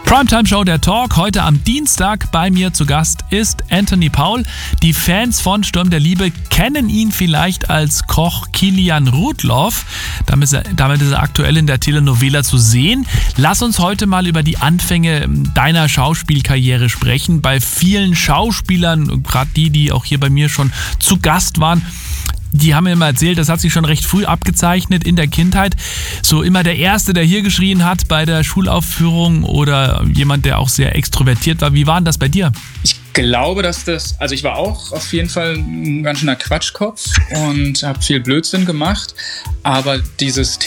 Primetime Show, der Talk. Heute am Dienstag bei mir zu Gast ist Anthony Paul. Die Fans von Sturm der Liebe kennen ihn vielleicht als Koch Kilian Rudloff. Damit ist er aktuell in der Telenovela zu sehen. Lass uns heute mal über die Anfänge deiner Schauspielkarriere sprechen. Bei vielen Schauspielern, gerade die auch hier bei mir schon zu Gast waren, die haben mir immer erzählt, das hat sich schon recht früh abgezeichnet in der Kindheit. So immer der Erste, der hier geschrien hat bei der Schulaufführung oder jemand, der auch sehr extrovertiert war. Wie war denn das bei dir? Ich glaube, also ich war auch auf jeden Fall ein ganz schöner Quatschkopf und habe viel Blödsinn gemacht. Aber dieses